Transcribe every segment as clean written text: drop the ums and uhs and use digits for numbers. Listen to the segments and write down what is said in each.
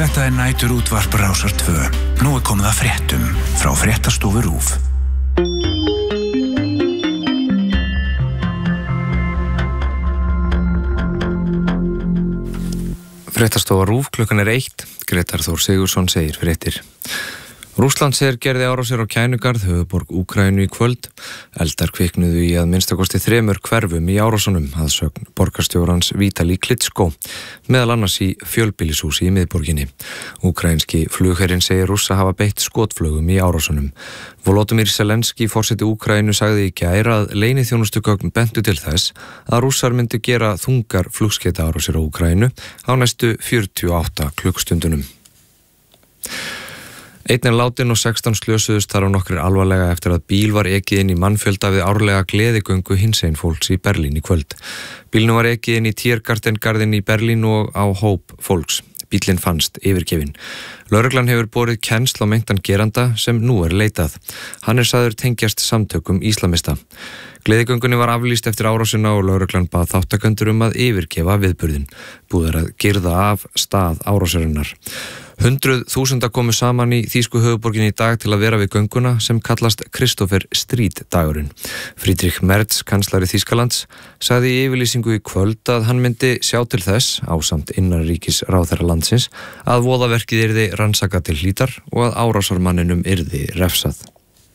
Þetta nætur útvarp Rásar 2. Nú komið að fréttum frá Fréttastofu RÚV. Fréttastofa RÚV, klukkan 1. Grétar Þór Sigurðsson segir fréttir. Rússlandsher gerði árásir á Kænugarð, höfuðborg Úkraínu í kvöld. Eldar kviknuðu í að minnstakosti 3 hverfum í árásunum, að sögn borgarstjórans Vítali Klitschko, meðal annars í fjölbýlishúsi í miðborginni. Úkraínski flugherinn segir Rússa hafa beitt skotflugum í árásunum. Volodymyr Zelenski, forseti Úkraínu, sagði í gær að leyniþjónustugögn bentu til þess að Rússar myndu gera þungar flugskeytaárásir á Úkraínu á næstu 48 klukkstundunum. Einn er látinn og 16 slösuðust þar á nokkrir alvarlega eftir að bíl var ekið inn í mannfjölda við árlega gleðigöngu hinsegin fólks í Berlín í kvöld. Bílnum var ekið inn í Tiergartengarðin í Berlín og á hóp fólks. Bíllinn fannst yfirgefinn. Lögreglan hefur borið kennsl á meintan geranda sem nú er leitað. Hann er sagður tengjast samtökum íslamista. Gleðigöngunni var aflýst eftir árásina og lögreglan bað þátttakendur að yfirgefa viðburðinn. Búið er að girða af stað árásarinnar. 100.000 komu saman í þýsku höfuðborginni í dag til að vera við gönguna sem kallast Christopher Street dagurinn. Friedrich Merz, kanslari Þýskalands, sagði í yfirlýsingu í kvöld að hann myndi sjá til þess, ásamt innanríkisráðherra landsins, að voðaverkið yrði rannsakað til hlítar og að árásarmanninum yrði refsað.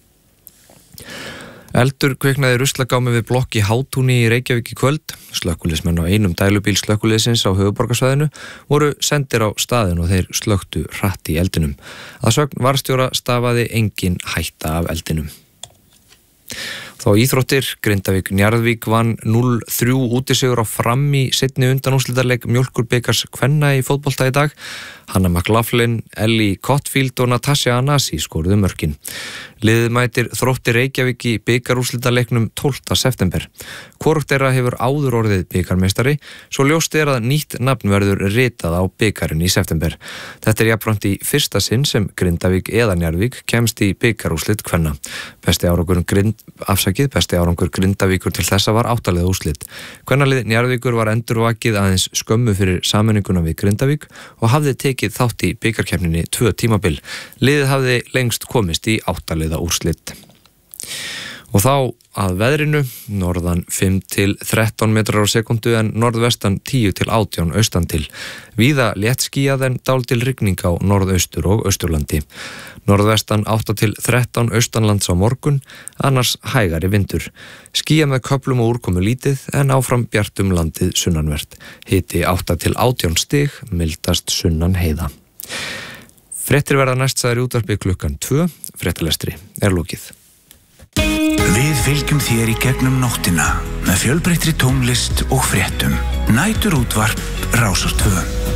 Eldur kviknaði í ruslagámi við blokk í Hátúni í Reykjavík í kvöld. Slökkviliðsmenn á einum dælubíl slökkviliðsins á höfuðborgarsvæðinu voru sendir á staðinn og þeir slökktu hratt í eldinum. Að sögn varðstjóra stafaði engin hætta af eldinum. Þá íþróttir, Grindavík Njarðvík vann 0-3 útisigur á Fram í seinni undanúrslitaleik Mjólkurbikars kvenna í fótbolta í dag. Hanna McLaughlin, Ellie Cotfield og Natasha Anasi skoruðu mörkin. Liðið mætir Þrótti Reykjavík í bikarúrslitaleiknum 12. september. Hvorugt þeirra hefur áður orðið bikarmeistari, svo ljóst er að nýtt nafn verður ritað á bikarinn í september. Þetta er jafnframt í fyrsta sinn sem Grindavík eða Njarðvík kemst í bikarúrslit kvenna. Besti árangur Grindavíkur til þessa var 8 liða úrslit. Kvennalið Njarðvíkur var endurvakið aðeins skömmu fyrir sameininguna við Grindavík og hafði tekið þátt í bikarkeppninni 2 tímabil. Liðið hafði lengst komist í 8 liða úrslit. Og þá að veðrinu, norðan 5-13 metrar á sekundu en norðvestan 10-18 austan til. Víða léttskýjað en dálítil rigning á norðaustur og austurlandi. Norðvestan 8-13 austanlands á morgun, annars hægari vindur. Skýjað með köflum og úrkomu lítið en áfram bjartum landið sunnanvert. Hiti 8-18 stig, mildast sunnan heiða. Fréttir verða næst sagðir í útvarpi klukkan 2, fréttalestri er lokið. Við fylgjum þér í gegnum nóttina með fjölbreyttri tónlist og fréttum. Nætur útvarp Rásar 2.